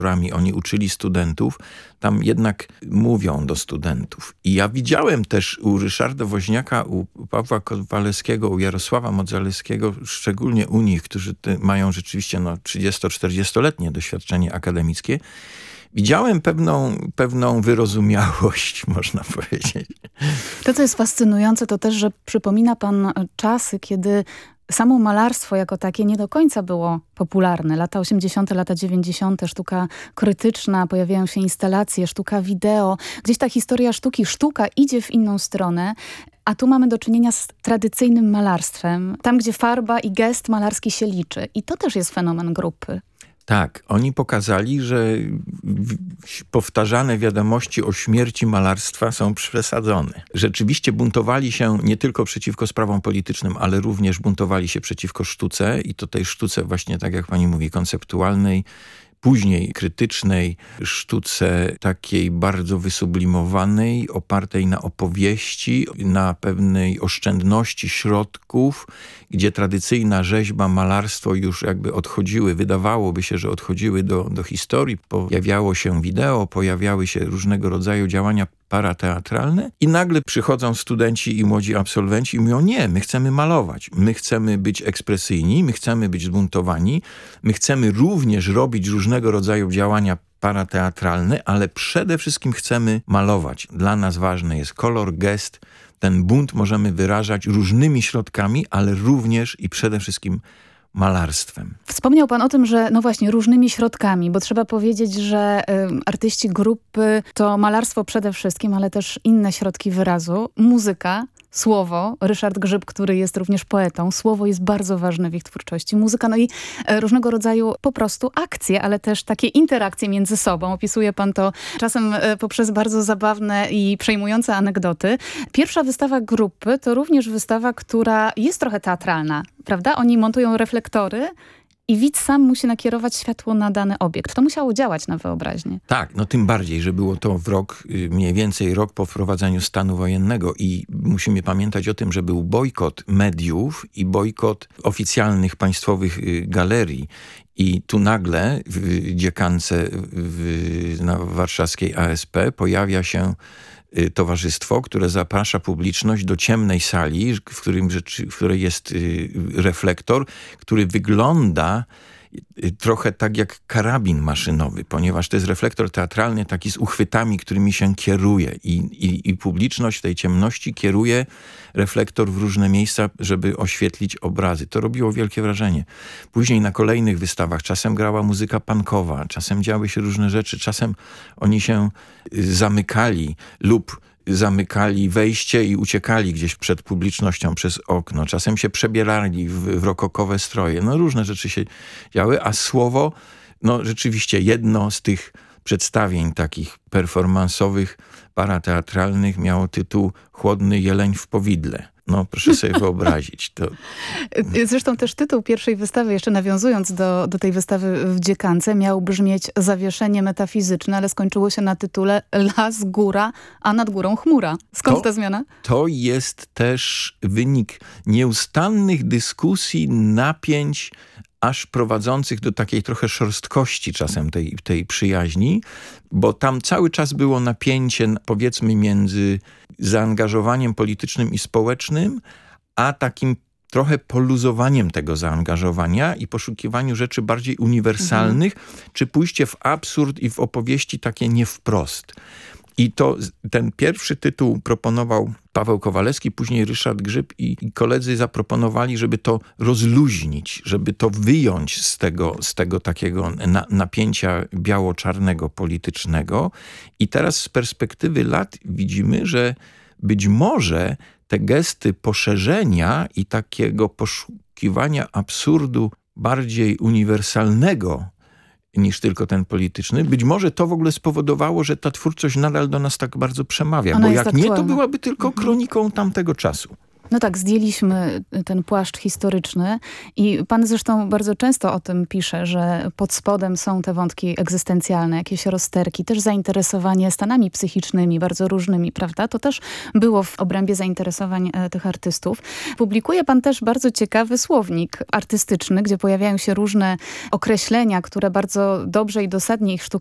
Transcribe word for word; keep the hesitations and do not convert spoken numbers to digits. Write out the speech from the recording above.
którymi oni uczyli studentów, tam jednak mówią do studentów. I ja widziałem też u Ryszarda Woźniaka, u Pawła Kowalewskiego, u Jarosława Modzelewskiego, szczególnie u nich, którzy te, mają rzeczywiście no, trzydziesto-czterdziestoletnie doświadczenie akademickie, widziałem pewną, pewną wyrozumiałość, można powiedzieć. To, co jest fascynujące, to też, że przypomina pan czasy, kiedy samo malarstwo jako takie nie do końca było popularne. Lata osiemdziesiąte, lata dziewięćdziesiąte, sztuka krytyczna, pojawiają się instalacje, sztuka wideo. Gdzieś ta historia sztuki, sztuka idzie w inną stronę, a tu mamy do czynienia z tradycyjnym malarstwem. Tam, gdzie farba i gest malarski się liczy. I to też jest fenomen grupy. Tak, oni pokazali, że powtarzane wiadomości o śmierci malarstwa są przesadzone. Rzeczywiście buntowali się nie tylko przeciwko sprawom politycznym, ale również buntowali się przeciwko sztuce i to tej sztuce właśnie, tak jak pani mówi, konceptualnej, później krytycznej, sztuce takiej bardzo wysublimowanej, opartej na opowieści, na pewnej oszczędności środków, gdzie tradycyjna rzeźba, malarstwo już jakby odchodziły, wydawałoby się, że odchodziły do, do historii. Pojawiało się wideo, pojawiały się różnego rodzaju działania parateatralne i nagle przychodzą studenci i młodzi absolwenci i mówią, nie, my chcemy malować, my chcemy być ekspresyjni, my chcemy być zbuntowani, my chcemy również robić różnego rodzaju działania parateatralne, ale przede wszystkim chcemy malować. Dla nas ważny jest kolor, gest. Ten bunt możemy wyrażać różnymi środkami, ale również i przede wszystkim malarstwem. Wspomniał pan o tym, że no właśnie różnymi środkami, bo trzeba powiedzieć, że y, artyści grupy to malarstwo przede wszystkim, ale też inne środki wyrazu, muzyka, słowo. Ryszard Grzyb, który jest również poetą. Słowo jest bardzo ważne w ich twórczości. Muzyka, no i e, różnego rodzaju po prostu akcje, ale też takie interakcje między sobą. Opisuje pan to czasem e, poprzez bardzo zabawne i przejmujące anegdoty. Pierwsza wystawa grupy to również wystawa, która jest trochę teatralna, prawda? Oni montują reflektory i widz sam musi nakierować światło na dany obiekt. To musiało działać na wyobraźnię. Tak, no tym bardziej, że było to w rok, mniej więcej rok po wprowadzeniu stanu wojennego i musimy pamiętać o tym, że był bojkot mediów i bojkot oficjalnych państwowych galerii. I tu nagle w dziekance w, na warszawskiej A S P pojawia się towarzystwo, które zaprasza publiczność do ciemnej sali, w, którym, w której jest reflektor, który wygląda trochę tak jak karabin maszynowy, ponieważ to jest reflektor teatralny taki z uchwytami, którymi się kieruje i, i, i publiczność w tej ciemności kieruje reflektor w różne miejsca, żeby oświetlić obrazy. To robiło wielkie wrażenie. Później na kolejnych wystawach czasem grała muzyka punkowa, czasem działy się różne rzeczy, czasem oni się zamykali lub zamykali wejście i uciekali gdzieś przed publicznością przez okno. Czasem się przebierali w, w rokokowe stroje. No różne rzeczy się działy, a słowo, no rzeczywiście jedno z tych przedstawień takich performansowych, parateatralnych miało tytuł Chłodny jeleń w powidle. No, proszę sobie wyobrazić. To... Zresztą też tytuł pierwszej wystawy, jeszcze nawiązując do, do tej wystawy w Dziekance, miał brzmieć Zawieszenie metafizyczne, ale skończyło się na tytule Las, góra, a nad górą chmura. Skąd to, ta zmiana? To jest też wynik nieustannych dyskusji, napięć, aż prowadzących do takiej trochę szorstkości czasem tej, tej przyjaźni, bo tam cały czas było napięcie, powiedzmy, między zaangażowaniem politycznym i społecznym, a takim trochę poluzowaniem tego zaangażowania i poszukiwaniu rzeczy bardziej uniwersalnych, mhm. czy pójście w absurd i w opowieści takie nie wprost. I to ten pierwszy tytuł proponował Paweł Kowalewski, później Ryszard Grzyb i, i koledzy zaproponowali, żeby to rozluźnić, żeby to wyjąć z tego, z tego takiego na, napięcia biało-czarnego politycznego. I teraz z perspektywy lat widzimy, że być może te gesty poszerzenia i takiego poszukiwania absurdu bardziej uniwersalnego niż tylko ten polityczny. Być może to w ogóle spowodowało, że ta twórczość nadal do nas tak bardzo przemawia, Ona bo jak aktualna. nie, to byłaby tylko kroniką tamtego czasu. No tak, zdjęliśmy ten płaszcz historyczny i pan zresztą bardzo często o tym pisze, że pod spodem są te wątki egzystencjalne, jakieś rozterki, też zainteresowanie stanami psychicznymi, bardzo różnymi, prawda? To też było w obrębie zainteresowań e, tych artystów. Publikuje pan też bardzo ciekawy słownik artystyczny, gdzie pojawiają się różne określenia, które bardzo dobrze i dosadnie ich sztuka